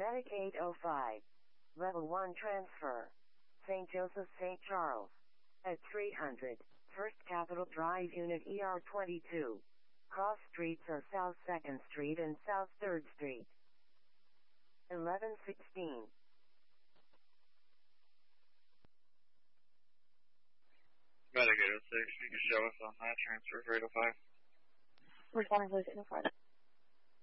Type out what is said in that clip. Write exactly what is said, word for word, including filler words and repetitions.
Static eight oh five. Level one transfer. Saint Joseph, Saint Charles. At three hundred. First Capitol Drive Unit E R twenty-two. Cross streets are South second Street and South third Street. eleven sixteen. Medicaid oh six, you can show us on that transfer for eight oh five. Responding to eight oh five.